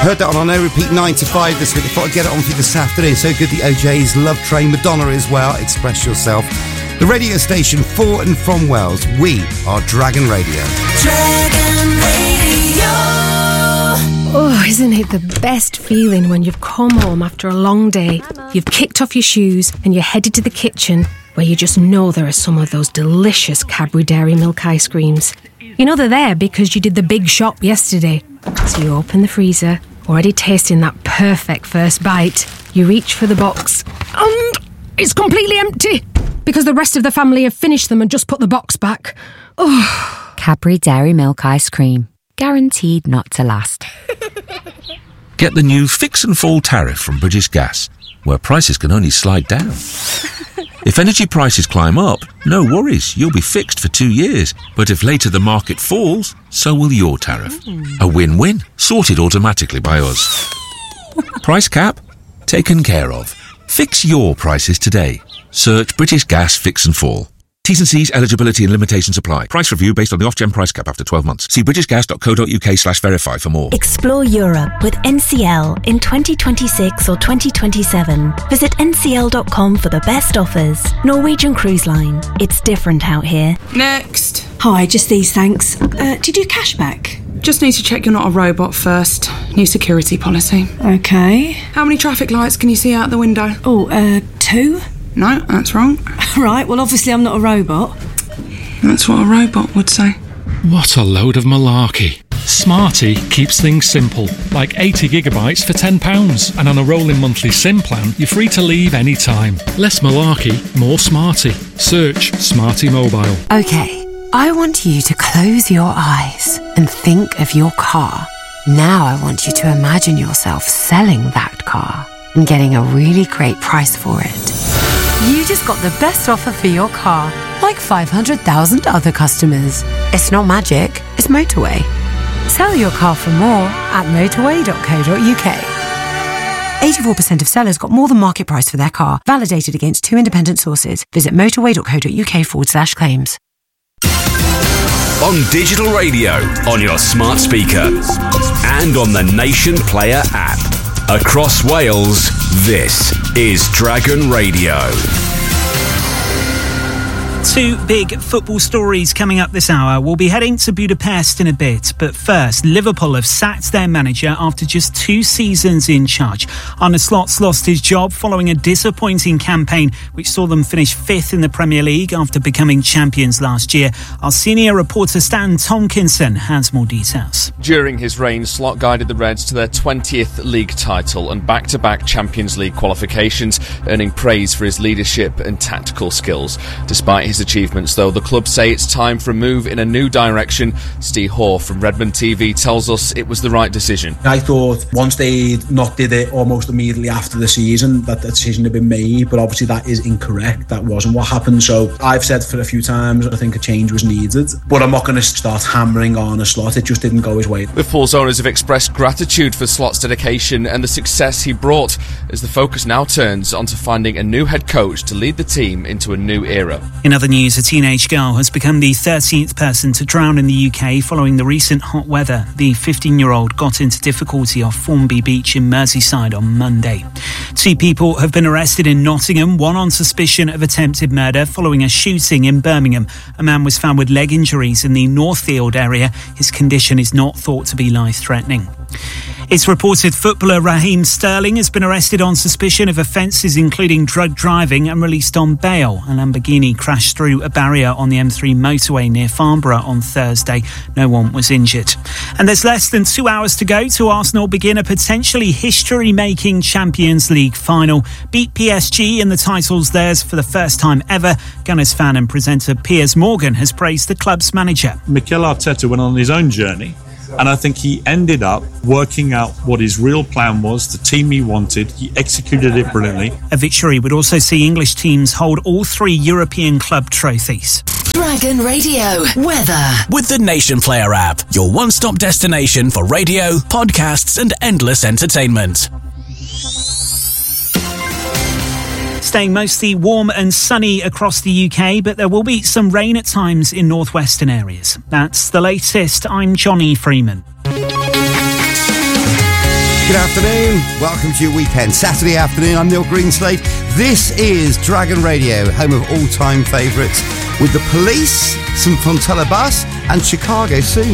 Heard that on No Repeat 9 to 5 this week. I thought I'd get it on for you this afternoon. So good, the OJs, Love Train, Madonna as well, Express Yourself. The radio station for and from Wales. We are Dragon Radio. Dragon Radio. Oh, isn't it the best feeling when you've come home after a long day, you've kicked off your shoes and you're headed to the kitchen where you just know there are some of those delicious Cadbury Dairy Milk ice creams. You know they're there because you did the big shop yesterday. So you open the freezer, already tasting that perfect first bite. You reach for the box and it's completely empty because the rest of the family have finished them and just put the box back. Oh. Cadbury Dairy Milk ice cream. Guaranteed not to last. Get the new Fix and Fall tariff from British Gas, where prices can only slide down. If energy prices climb up, no worries, you'll be fixed for 2 years. But if later the market falls, so will your tariff. A win-win, sorted automatically by us. Price cap? Taken care of. Fix your prices today. Search British Gas Fix and Fall. T's and C's, eligibility and limitations apply. Price review based on the Ofgem price cap after 12 months. See britishgas.co.uk/verify for more. Explore Europe with NCL in 2026 or 2027. Visit ncl.com for the best offers. Norwegian Cruise Line. It's different out here. Next. Hi, just these, thanks. Do you do cashback? Just need to check you're not a robot first. New security policy. Okay. How many traffic lights can you see out the window? 2? No, that's wrong. Right, well obviously I'm not a robot. That's what a robot would say. What a load of malarkey. Smarty keeps things simple, like 80 gigabytes for £10, and on a rolling monthly SIM plan, you're free to leave any time. Less malarkey, more Smarty. Search Smarty Mobile. Okay, I want you to close your eyes and think of your car. Now I want you to imagine yourself selling that car and getting a really great price for it. You just got the best offer for your car, like 500,000 other customers. It's not magic, it's Motorway. Sell your car for more at motorway.co.uk. 84% of sellers got more than market price for their car, validated against 2 independent sources. Visit motorway.co.uk/claims. On digital radio, on your smart speaker, and on the Nation Player app. Across Wales, this is Dragon Radio. 2 big football stories coming up this hour. We'll be heading to Budapest in a bit, but first, Liverpool have sacked their manager after just 2 seasons in charge. Arne Slot's lost his job following a disappointing campaign which saw them finish 5th in the Premier League after becoming champions last year. Our senior reporter Stan Tomkinson has more details. During his reign, Slot guided the Reds to their 20th league title and back-to-back Champions League qualifications, earning praise for his leadership and tactical skills. Despite his achievements, though, the club say it's time for a move in a new direction. Steve Hoare from Redmond TV tells us it was the right decision. I thought once they not did it almost immediately after the season, that decision had been made, but obviously that is incorrect. That wasn't what happened. So I've said for a few times I think a change was needed, but I'm not going to start hammering on a Slot. It just didn't go his way. Liverpool's owners have expressed gratitude for Slot's dedication and the success he brought, as the focus now turns onto finding a new head coach to lead the team into a new era. In other news, a teenage girl has become the 13th person to drown in the UK following the recent hot weather. The 15-year-old got into difficulty off Formby Beach in Merseyside on Monday. 2 people have been arrested in Nottingham, one on suspicion of attempted murder following a shooting in Birmingham. A man was found with leg injuries in the Northfield area. His condition is not thought to be life-threatening. It's reported footballer Raheem Sterling has been arrested on suspicion of offences including drug driving and released on bail. A Lamborghini crashed through a barrier on the M3 motorway near Farnborough on Thursday. No one was injured. And there's less than 2 hours to go to Arsenal begin a potentially history-making Champions League final. Beat PSG and the title's theirs for the first time ever. Gunners fan and presenter Piers Morgan has praised the club's manager. Mikel Arteta went on his own journey, and I think he ended up working out what his real plan was, the team he wanted. He executed it brilliantly. A victory would also see English teams hold all 3 European club trophies. Dragon Radio weather. With the Nation Player app, your one-stop destination for radio, podcasts and endless entertainment. Staying mostly warm and sunny across the UK, but there will be some rain at times in northwestern areas. That's the latest. I'm Johnny Freeman. Good afternoon. Welcome to your weekend. Saturday afternoon, I'm Neil Greenslade. This is Dragon Radio, home of all-time favourites, with The Police, some Fontella Bass, and Chicago soon.